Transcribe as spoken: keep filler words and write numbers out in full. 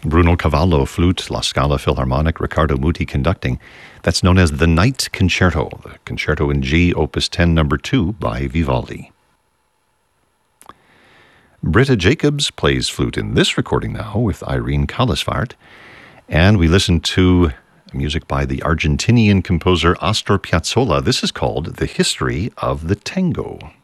Bruno Cavallo, flute, La Scala Philharmonic, Riccardo Muti conducting. That's known as the Night Concerto, the Concerto in G, Opus ten, number two by Vivaldi. Britta Jacobs plays flute in this recording now with Irene Callisvart. And we listen to music by the Argentinian composer Astor Piazzolla. This is called The History of the Tango.